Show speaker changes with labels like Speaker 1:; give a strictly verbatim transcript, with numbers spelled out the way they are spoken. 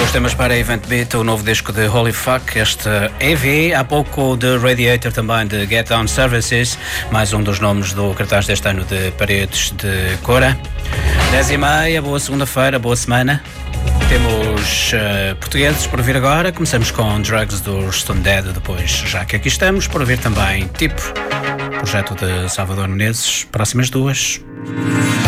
Speaker 1: Os temas para Event Beat, o novo disco de Holy Fuck, este E V, há pouco de Radiator também, de Get Down Services, mais um dos nomes do cartaz deste ano de Paredes de Cora. dez e meia, boa segunda-feira, boa semana. Temos uh, portugueses por vir agora, começamos com Drugs do Stone Dead, depois, já que aqui estamos, por vir também Tipo, projeto de Salvador Menezes, próximas duas.